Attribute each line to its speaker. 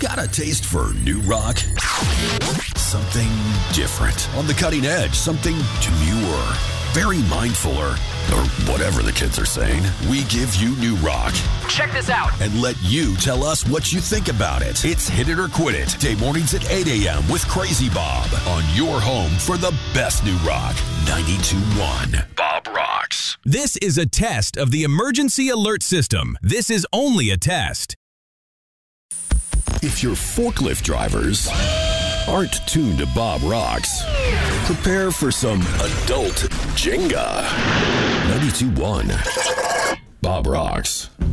Speaker 1: Got a taste for new rock? Something different. On the cutting edge, something demure. Very mindful or whatever the kids are saying. We give you new rock.
Speaker 2: Check this out.
Speaker 1: And let you tell us what you think about it. It's Hit It or Quit It. Day mornings at 8 a.m. with Crazy Bob on your home for the best new rock. 92.1 Bob Rocks.
Speaker 3: This is a test of the emergency alert system. This is only a test.
Speaker 1: If your forklift drivers aren't tuned to Bob Rocks, prepare for some adult Jenga. 92.1 Bob Rocks.